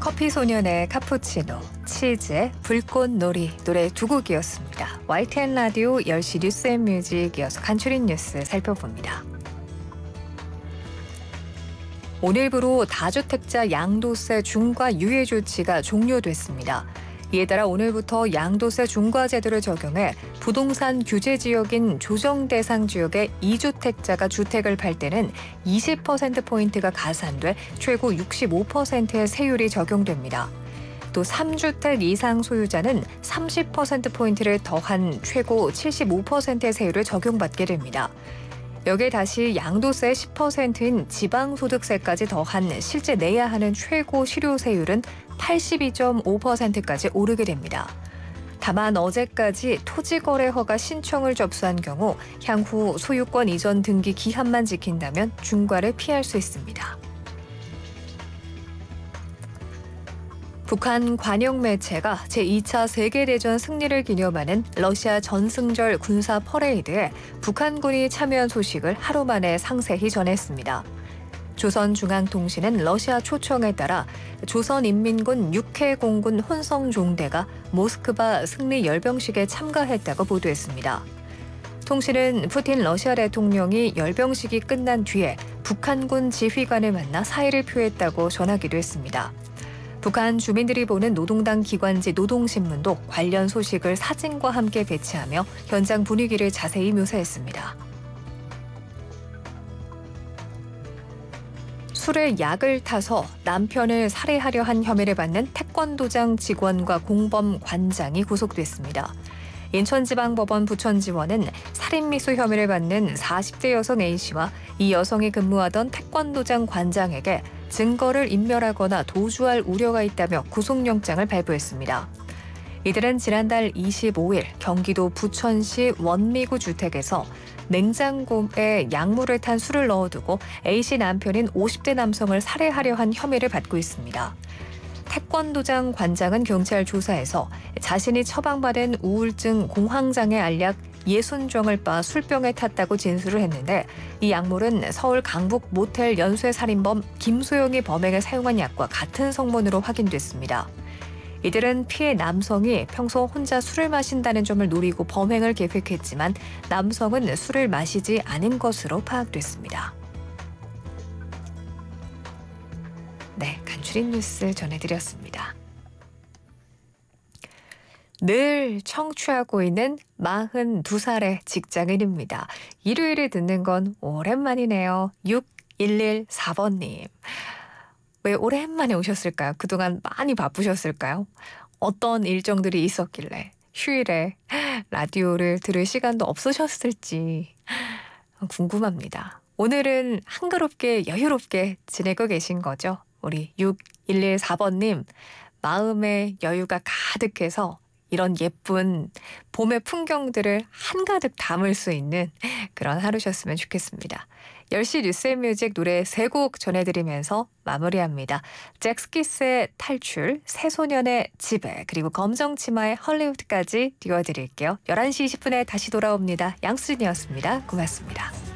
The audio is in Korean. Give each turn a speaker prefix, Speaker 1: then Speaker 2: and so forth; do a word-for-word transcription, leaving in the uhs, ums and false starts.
Speaker 1: 커피소년의 카푸치노, 치즈의 불꽃놀이 노래 두 곡이었습니다. 와이티엔 라디오 열 시 뉴스앤뮤직 이어서 간추린 뉴스 살펴봅니다. 오늘부로 다주택자 양도세 중과 유예 조치가 종료됐습니다. 이에 따라 오늘부터 양도세 중과 제도를 적용해 부동산 규제 지역인 조정 대상 지역의 이주택자가 주택을 팔 때는 이십 퍼센트포인트가 가산돼 최고 육십오 퍼센트의 세율이 적용됩니다. 또 삼 주택 이상 소유자는 삼십 퍼센트포인트를 더한 최고 칠십오 퍼센트의 세율을 적용받게 됩니다. 여기에 다시 양도세 십 퍼센트인 지방소득세까지 더한 실제 내야 하는 최고 실효세율은 팔십이 점 오 퍼센트까지 오르게 됩니다. 다만 어제까지 토지거래 허가 신청을 접수한 경우 향후 소유권 이전 등기 기한만 지킨다면 중과를 피할 수 있습니다. 북한 관영 매체가 제이 차 세계대전 승리를 기념하는 러시아 전승절 군사 퍼레이드에 북한군이 참여한 소식을 하루 만에 상세히 전했습니다. 조선중앙통신은 러시아 초청에 따라 조선인민군 육 회 공군 혼성종대가 모스크바 승리 열병식에 참가했다고 보도했습니다. 통신은 푸틴 러시아 대통령이 열병식이 끝난 뒤에 북한군 지휘관을 만나 사의를 표했다고 전하기도 했습니다. 북한 주민들이 보는 노동당 기관지 노동신문도 관련 소식을 사진과 함께 배치하며 현장 분위기를 자세히 묘사했습니다. 술에 약을 타서 남편을 살해하려 한 혐의를 받는 태권도장 직원과 공범 관장이 구속됐습니다. 인천지방법원 부천지원은 살인미수 혐의를 받는 사십 대 여성 A씨와 이 여성이 근무하던 태권도장 관장에게 증거를 인멸하거나 도주할 우려가 있다며 구속영장을 발부했습니다. 이들은 지난달 이십오 일 경기도 부천시 원미구 주택에서 냉장고에 약물을 탄 술을 넣어두고 A씨 남편인 오십 대 남성을 살해하려 한 혐의를 받고 있습니다. 태권도장 관장은 경찰 조사에서 자신이 처방받은 우울증 공황장애 알약 예순 정을 빠 술병에 탔다고 진술을 했는데 이 약물은 서울 강북 모텔 연쇄살인범 김소영이 범행에 사용한 약과 같은 성분으로 확인됐습니다. 이들은 피해 남성이 평소 혼자 술을 마신다는 점을 노리고 범행을 계획했지만 남성은 술을 마시지 않은 것으로 파악됐습니다. 네, 간추린 뉴스 전해드렸습니다. 늘 청취하고 있는 마흔두 살의 직장인입니다. 일요일에 듣는 건 오랜만이네요. 육일일사 번님. 왜 오랜만에 오셨을까요? 그동안 많이 바쁘셨을까요? 어떤 일정들이 있었길래 휴일에 라디오를 들을 시간도 없으셨을지 궁금합니다. 오늘은 한가롭게 여유롭게 지내고 계신 거죠? 우리 육일일사 번님 마음의 여유가 가득해서 이런 예쁜 봄의 풍경들을 한가득 담을 수 있는 그런 하루셨으면 좋겠습니다. 열 시 뉴스앤뮤직 노래 세 곡 전해드리면서 마무리합니다. 잭스키스의 탈출, 새소년의 지배, 그리고 검정치마의 헐리우드까지 띄워드릴게요. 열한 시 이십 분에 다시 돌아옵니다. 양수진이었습니다. 고맙습니다.